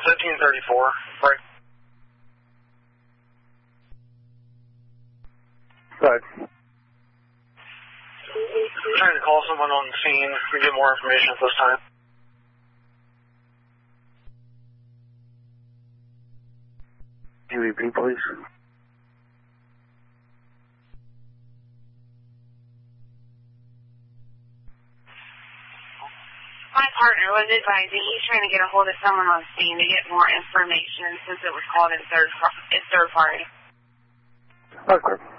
1534. Right. Right. I'm trying to call someone on the scene to get more information at this time. UEP, please. My partner was advising he's trying to get a hold of someone on the scene to get more information since it was called in third party. Okay.